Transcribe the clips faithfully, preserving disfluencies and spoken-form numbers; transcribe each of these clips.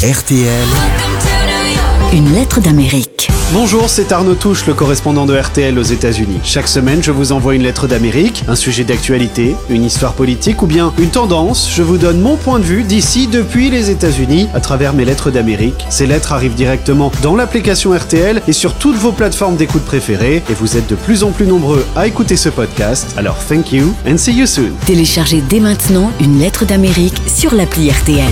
R T L. Une lettre d'Amérique. Bonjour, c'est Arnaud Touche, le correspondant de R T L aux États-Unis. Chaque semaine, je vous envoie une lettre d'Amérique, un sujet d'actualité, une histoire politique ou bien une tendance. Je vous donne mon point de vue d'ici, depuis les États-Unis, à travers mes lettres d'Amérique. Ces lettres arrivent directement dans l'application R T L et sur toutes vos plateformes d'écoute préférées. Et vous êtes de plus en plus nombreux à écouter ce podcast. Alors, thank you and see you soon. Téléchargez dès maintenant une lettre d'Amérique sur l'appli R T L.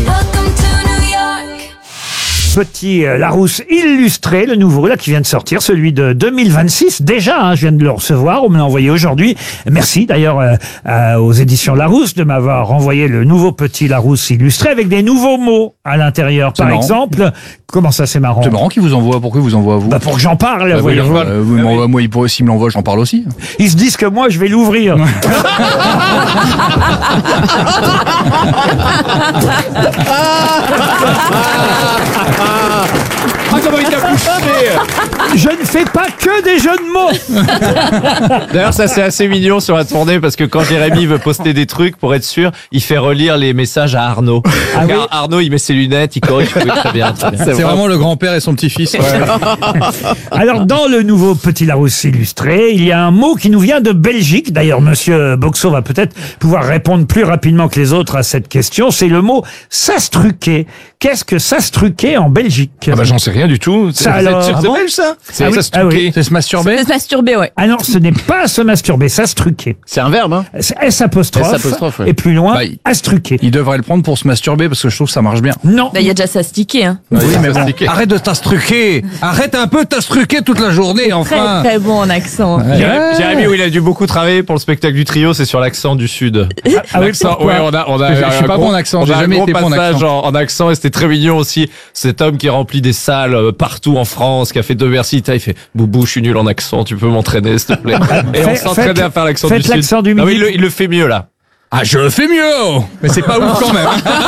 Petit euh, Larousse illustré, le nouveau là qui vient de sortir, celui de deux mille vingt-six. Déjà, hein, je viens de le recevoir, on me l'a envoyé aujourd'hui. Merci d'ailleurs euh, euh, aux éditions Larousse de m'avoir envoyé le nouveau Petit Larousse illustré avec des nouveaux mots à l'intérieur. Par marrant. exemple, comment ça c'est marrant? C'est marrant qu'il vous envoie. Pourquoi il vous envoie à vous? Bah pour que j'en parle, Bah, voyez-vous. euh, vous m'envoie- moi, il pourrait- s'il me l'envoie, j'en parle aussi. Ils se disent que moi je vais l'ouvrir. Ah, comment il t'a poussé! Je ne fais pas que des jeux de mots. D'ailleurs, ça c'est assez mignon sur la tournée parce que quand Jérémy veut poster des trucs, pour être sûr, il fait relire les messages à Arnaud. Ah Car oui. Arnaud, il met ses lunettes, il corrige. Oui, très bien, très bien. C'est vraiment le grand-père et son petit-fils. Alors, dans le nouveau Petit Larousse illustré, il y a un mot qui nous vient de Belgique. D'ailleurs, Monsieur Boxo va peut-être pouvoir répondre plus rapidement que les autres à cette question. C'est le mot sastruquer. Qu'est-ce que sastruquer en Belgique? Ah bah j'en sais rien du tout. C'est Ça alors. c'est- Ah c'est bon belge ça? C'est Ah oui, ça se ah oui. truquer. C'est se masturber? Se masturber, ouais. Ah non, ce n'est pas se masturber, sastruquer. C'est un verbe, hein? C'est S apostrophe. S apostrophe, ouais. Et plus loin, Bah, il- astruquer. Il devrait le prendre pour se masturber parce que je trouve que ça marche bien. Non. Bah, il y a déjà ça stické, hein. Oui, mais bon. Arrête de t'astruquer. Arrête un peu de t'astruquer toute la journée, Très, enfin. très bon en accent. Jérémy, Jérémy, où il a dû beaucoup travailler pour le spectacle du trio, c'est sur l'accent du Sud. Ah oui, L'accent, pourquoi ouais, on a, on a, Je- je un suis pas gros- bon en accent, on j'ai a un jamais gros été bon en passage accent. En, en accent et c'était très mignon aussi. Cet homme qui remplit des salles euh, partout en France, qui a fait deux versités, il fait Boubou, je suis nul en accent, tu peux m'entraîner s'il te plaît. Et on Faites- s'entraînait faites- à faire l'accent faites du l'accent Sud. du Ah oui, Midi. il le, il le fait mieux là. Ah, je le fais mieux. Mais c'est pas ouf quand même.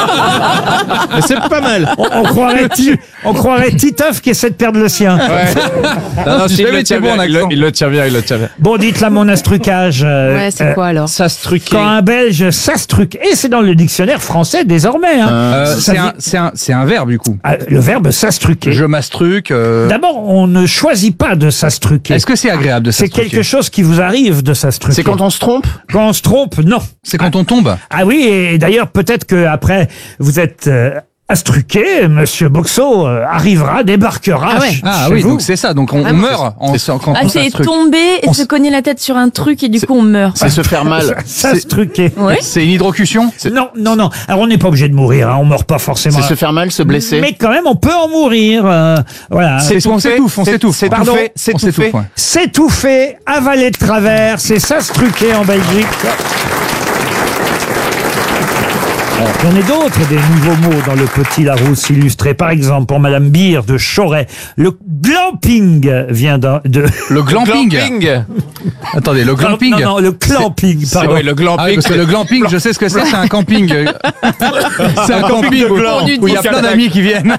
Mais c'est pas mal. On, on croirait, Ti- on croirait Titeuf qui essaie de perdre le sien. Non, non, si, il, Jamais le été tient bon en bien, il, le, accent. il le tient bien, il le tient bien. Bon, dites-la mon astrucage. euh, Ouais, c'est euh, quoi alors? Ça se truquait. Quand un Belge s'astruque, et c'est dans le dictionnaire français désormais. Hein. Euh, Ça c'est vient- un, c'est un, c'est un verbe du coup. Ah, le verbe s'astruquer. Je m'astruque. euh, D'abord, on ne choisit pas de s'astruquer. Est-ce que c'est agréable de C'est s'astruquer? quelque chose qui vous arrive de s'astruquer. C'est quand on se trompe? Quand on se trompe, non. C'est quand on tombe. Ah oui, et d'ailleurs, peut-être que après vous êtes euh, astruqué, Monsieur Boxo euh, arrivera, débarquera. Ah ouais. ch- Ah chez oui, vous. donc c'est ça. Donc on, on meurt en, quand Ah, on c'est s'astruque. tomber et On se s- cogner la tête sur un truc et du coup on meurt. C'est se faire mal. S'astruquer. Ouais. C'est une hydrocution. Non, non, non. Alors on n'est pas obligé de mourir, hein, on meurt pas forcément. C'est se faire mal, se blesser. Mais quand même, on peut en mourir. euh, voilà. C'est- on s'étouffe, on s'étouffe. C'est Pardon, étouffé, c'est On étouffé. s'étouffe, ouais. S'étouffer, avaler de travers, c'est s'astruquer en Belgique. Il y en a d'autres, des nouveaux mots dans le Petit Larousse illustré. Par exemple, pour Madame Beer de Choret, le glamping vient d'un- de... Le glamping. Glamping. Attendez, le glamping. Non, non, le clamping, C'est pardon. ouais, le glamping. Ah oui, parce que le glamping, je sais ce que c'est, c'est un camping. C'est un camping où gland. où il y a plein d'amis qui viennent.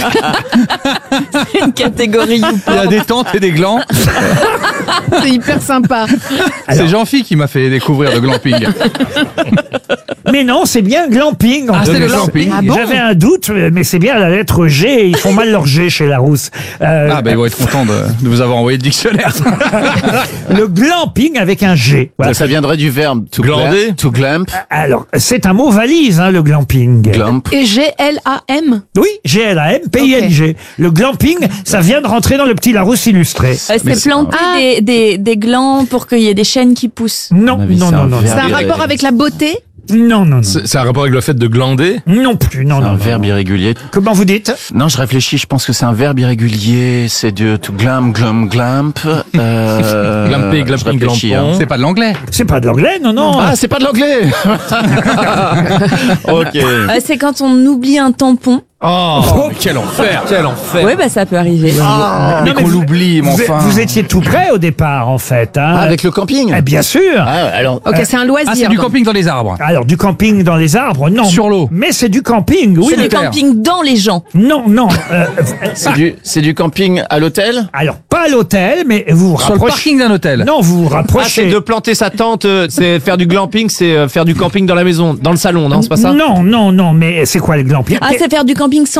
Une catégorie. Il y a des tentes et des glands. C'est hyper sympa. C'est Jean-Phi qui m'a fait découvrir le glamping. Mais non, c'est bien glamping. en Ah, c'est fait. le glamping. Ah bon? J'avais un doute, mais c'est bien la lettre G. Ils font mal leur G chez Larousse. Euh, Ah, bah, ils vont être contents de, de vous avoir envoyé le dictionnaire. Le glamping avec un G. Voilà. Ça viendrait du verbe to Glander. glamp. To glamp. Alors, c'est un mot valise, hein, le glamping. Glamp. Et G L A M. Oui, G L A M, P I N G. Le glamping, ça vient de rentrer dans le Petit Larousse illustré. Euh, Mais c'est c'est- planter des, des, des glands pour qu'il y ait des chaînes qui poussent. Non, mon avis, non, c'est non, un non, verbe. non. C'est un rapport avec la beauté? Non, non, non. C'est un rapport avec le fait de glander? Non plus, non, C'est non. un non. verbe irrégulier. Comment vous dites? Non, je réfléchis, je pense que c'est un verbe irrégulier. C'est de to glam, glam, glamp. Euh, Glamper, je glamping, réfléchis, hein. glampon. C'est pas de l'anglais. C'est pas de l'anglais, non, non. Ah, c'est pas de l'anglais. Ok. Euh, c'est quand on oublie un tampon. Oh, quel enfer! Quel enfer! Oui, bah ça peut arriver. Mais Non, mais qu'on vous- l'oublie, mais vous, enfin. vous étiez tout près au départ, en fait. Hein. Ah, avec le camping. Eh bien sûr. Ah, alors. Ok, c'est un loisir. Ah, c'est du donc. camping dans les arbres. Alors, du camping dans les arbres, non. Sur l'eau. Mais c'est du camping, oui. C'est du Solitaire. camping dans les gens. Non, non. euh, C'est du, c'est du camping à l'hôtel. alors, pas à l'hôtel, mais vous vous Sur le rapprochez. parking d'un hôtel. Non, vous vous Ah, rapprochez. c'est de planter sa tente, euh, c'est faire du glamping, c'est euh, faire du camping dans la maison, dans le salon, non, c'est pas ça? Non, non, non, mais c'est quoi le glamping? Ah, c'est faire du camping sans